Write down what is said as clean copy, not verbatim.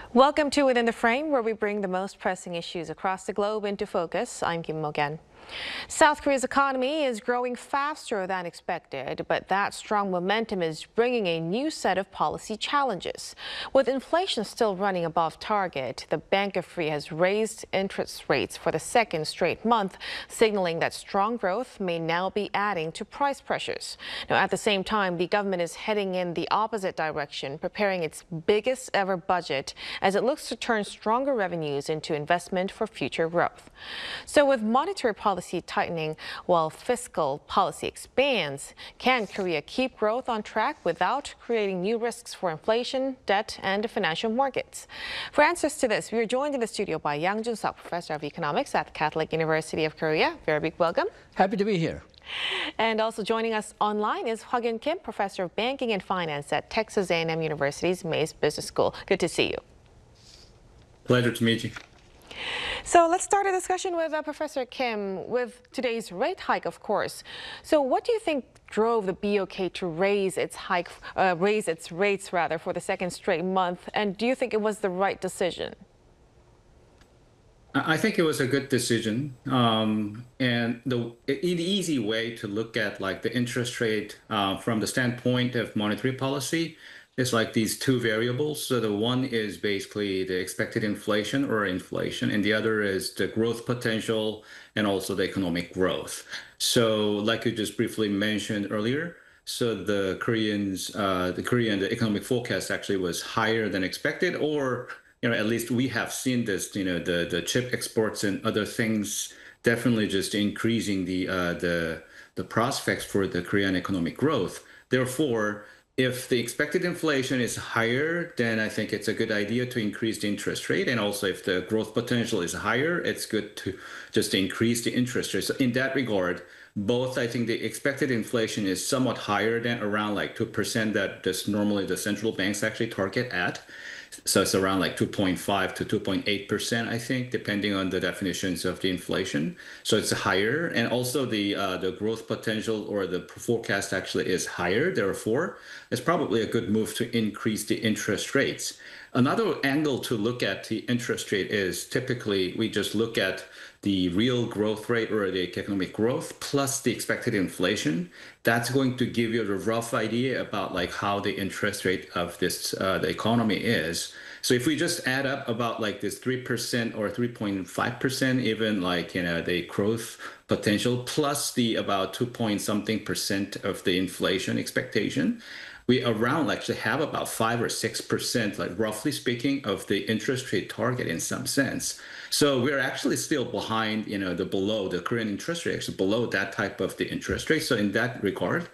Welcome to Within the Frame, where we bring the most pressing issues across the globe into focus. I'm Kim Mogan. South Korea's economy is growing faster than expected, but that strong momentum is bringing a new set of policy challenges. With inflation still running above target, the Bank of Korea has raised interest rates for the second straight month, signaling that strong growth may now be adding to price pressures. Now, at the same time, the government is heading in the opposite direction, preparing its biggest ever budget as it looks to turn stronger revenues into investment for future growth. So with monetary policy tightening while fiscal policy expands, can Korea keep growth on track without creating new risks for inflation, debt, and the financial markets? For answers to this, we are joined in the studio by Yang Jun-seok, Professor of Economics at Catholic University of Korea. Very big welcome. Happy to be here. And also joining us online is Hwa-Kyun Kim, Professor of Banking and Finance at Texas A&M University's Mays Business School. Good to see you. Pleasure to meet you. So let's start a discussion with Professor Kim with today's rate hike, of course. So what do you think drove the BOK to raise its rates for the second straight month? And do you think it was the right decision? I think it was a good decision. And the easy way to look at like the interest rate from the standpoint of monetary policy is like these two variables. So the one is basically the expected inflation, and the other is the growth potential and also the economic growth. So like you just briefly mentioned earlier, so the Korean economic forecast actually was higher than expected, or at least we have seen this, the chip exports and other things definitely just increasing the prospects for the Korean economic growth. Therefore, if the expected inflation is higher, then I think it's a good idea to increase the interest rate. And also if the growth potential is higher, it's good to just increase the interest rate. So in that regard, both, I think the expected inflation is somewhat higher than around like 2% that just normally the central banks actually target at. So it's around like 2.5 to 2.8%, I think, depending on the definitions of the inflation. So it's higher. And also the growth potential or the forecast actually is higher. Therefore, it's probably a good move to increase the interest rates. Another angle to look at the interest rate is typically we just look at the real growth rate or the economic growth plus the expected inflation. That's going to give you a rough idea about like how the interest rate of this the economy is. So if we just add up about like this 3% or 3.5%, even like the growth potential plus the about 2 point something percent of the inflation expectation, we around actually have about 5 or 6%, like roughly speaking, of the interest rate target in some sense. So we're actually still behind, the Korean interest rate, actually below that type of the interest rate. So in that regard,